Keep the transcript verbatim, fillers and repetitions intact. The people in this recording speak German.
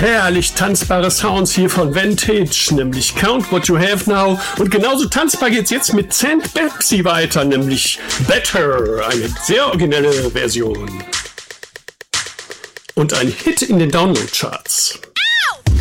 herrlich tanzbare Sounds hier von Vantage, nämlich Count What You Have Now. Und genauso tanzbar geht's jetzt mit Saint Pepsi weiter, nämlich Better, eine sehr originelle Version. Und ein Hit in den Download-Charts.